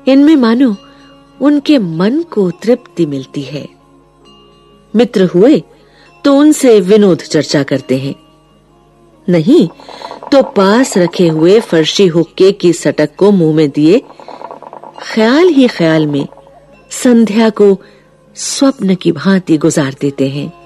इनमें मानो उनके मन को तृप्ति मिलती है। मित्र हुए तो उनसे विनोद चर्चा करते हैं, नहीं तो पास रखे हुए फर्शी हुक्के की सटक को मुंह में दिए ख्याल ही ख्याल में संध्या को स्वप्न की भांति गुजार देते हैं।